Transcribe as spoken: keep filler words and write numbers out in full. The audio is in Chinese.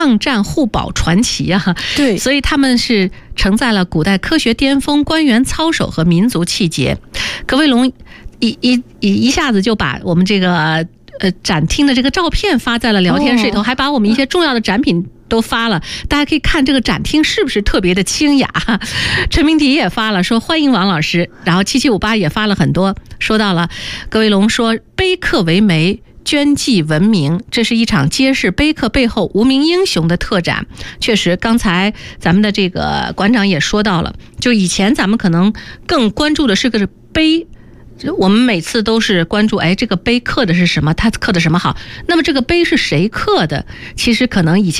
抗战互保传奇啊， 对， 所以他们是承载了古代科学巅峰、官员操守和民族气节。葛卫龙一一一一下子就把我们这个呃展厅的这个照片发在了聊天室里头，哦、还把我们一些重要的展品都发了，大家可以看这个展厅是不是特别的清雅。陈明迪也发了说欢迎王老师，然后七七五八也发了很多，说到了葛卫龙说碑刻为媒，捐济文明，这是一场揭示碑刻背后无名英雄的特展。确实刚才咱们的这个馆长也说到了，就以前咱们可能更关注的是个碑，我们每次都是关注哎这个碑刻的是什么，它刻的什么好，那么这个碑是谁刻的，其实可能以前